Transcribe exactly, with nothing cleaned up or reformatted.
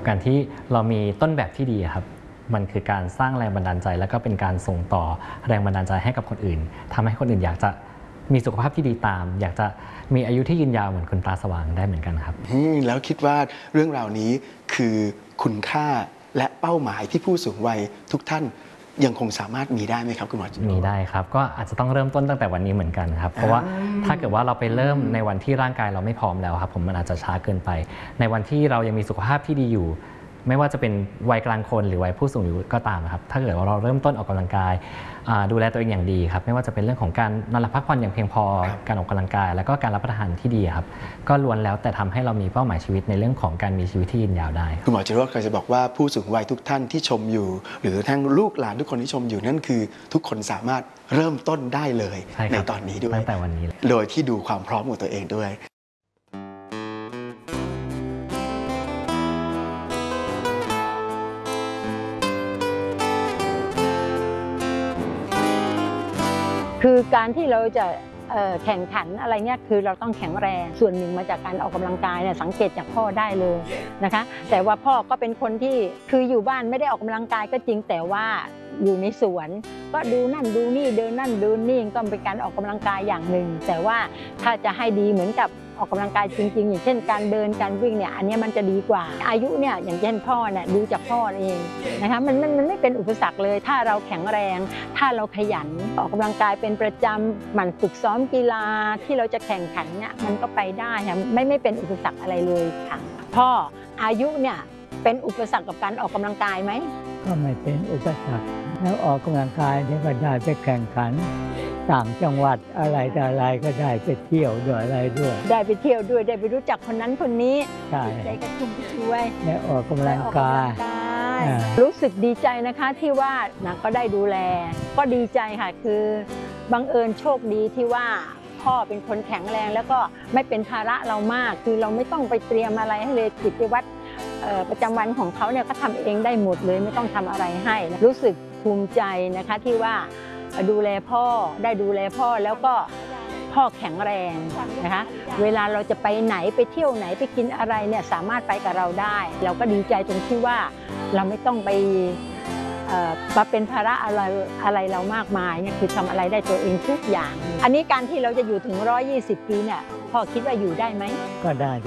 การที่เรามีต้นแบบที่ดีครับมันคือการสร้างแรงบันดาลใจแล้วก็เป็นการส่งต่อแรงบันดาลใจให้กับคนอื่นทำให้คนอื่นอยากจะมีสุขภาพที่ดีตามอยากจะมีอายุที่ยืนยาวเหมือนคุณตาสว่างได้เหมือนกันครับแล้วคิดว่าเรื่องราวนี้คือคุณค่าและเป้าหมายที่ผู้สูงวัยทุกท่านยังคงสามารถมีได้ไหมครับคุณหมอมีได้ครับก็อาจจะต้องเริ่มต้นตั้งแต่วันนี้เหมือนกันครับเพราะว่าถ้าเกิดว่าเราไปเริ่มในวันที่ร่างกายเราไม่พร้อมแล้วครับผมมันอาจจะช้าเกินไปในวันที่เรายังมีสุขภาพที่ดีอยู่ไม่ว่าจะเป็นวัยกลางคนหรือวัยผู้สูงอายุก็ตามครับถ้าเกิดว่าเราเริ่มต้นออกกำลังกายดูแลตัวเองอย่างดีครับไม่ว่าจะเป็นเรื่องของการนอนหลับพักผ่อนอย่างเพียงพอการออกกำลังกายแล้วก็การรับประทานที่ดีครับก็ล้วนแล้วแต่ทำให้เรามีเป้าหมายชีวิตในเรื่องของการมีชีวิตที่ยืนยาวได้คุณหมอจิโรจน์เคยจะบอกว่าผู้สูงวัยทุกท่านที่ชมอยู่หรือทั้งลูกหลานทุกคนที่ชมอยู่นั่นคือทุกคนสามารถเริ่มต้นได้เลยในตอนนี้ด้วยตั้งแต่วันนี้เลยโดยที่ดูความพร้อมของตัวเองด้วยคือการที่เราจะแข่งขันอะไรเนี่ยคือเราต้องแข็งแรงส่วนหนึ่งมาจากการออกกำลังกายเนี่ยสังเกตจากพ่อได้เลยนะคะแต่ว่าพ่อก็เป็นคนที่คืออยู่บ้านไม่ได้ออกกำลังกายก็จริงแต่ว่าอยู่ในสวนก็ดูนั่นดูนี่เดินนั่นเดินนี่ก็เป็นการออกกำลังกายอย่างหนึ่งแต่ว่าถ้าจะให้ดีเหมือนกับออกกำลังกายจริงๆอย่างเช่นการเดินการวิ่งเนี่ยอันนี้มันจะดีกว่าอายุเนี่ยอย่างเช่นพ่อเนี่ยดูจากพ่อเองนะคะมันมันมันไม่เป็นอุปสรรคเลยถ้าเราแข็งแรงถ้าเราขยันออกกำลังกายเป็นประจำหมั่นฝึกซ้อมกีฬาที่เราจะแข่งขันเนี่ยมันก็ไปได้ค่ะไม่ไม่เป็นอุปสรรคอะไรเลยค่ะพ่ออายุเนี่ยเป็นอุปสรรคกับการออกกำลังกายไหมก็ไม่เป็นอุปสรรคแล้วออกกำลังกายเนี่ยก็ได้ไปแข่งขันต่างจังหวัดอะไรแต่อะไรก็ได้ไปเที่ยวด้วยอะไรด้วยได้ไปเที่ยวด้วยได้ไปรู้จักคนนั้นคนนี้ใช่ใจกระชุ่มกระชวยได้ออกกำลังกายรู้สึกดีใจนะคะที่ว่านะก็ได้ดูแลก็ดีใจค่ะคือบังเอิญโชคดีที่ว่าพ่อเป็นคนแข็งแรงแล้วก็ไม่เป็นภาระเรามากคือเราไม่ต้องไปเตรียมอะไรให้เลยกิจวัตรประจำวันของเขาเนี่ยก็ทำเองได้หมดเลยไม่ต้องทำอะไรให้รู้สึกภูมิใจนะคะที่ว่าดูแลพ่อได้ดูแลพ่อแล้วก็พ่อแข็งแรงนะคะเวลาเราจะไปไหนไปเที่ยวไหนไปกินอะไรเนี่ยสามารถไปกับเราได้เราก็ดีใจตรงที่ว่าเราไม่ต้องไปมาเป็นภาระอะไรอะไรเรามากมายเนี่ยคือทำอะไรได้ตัวเองทุกอย่างอันนี้การที่เราจะอยู่ถึงหนึ่งร้อยยี่สิบปีเนี่ยพ่อคิดว่าอยู่ได้ไหมก็ได้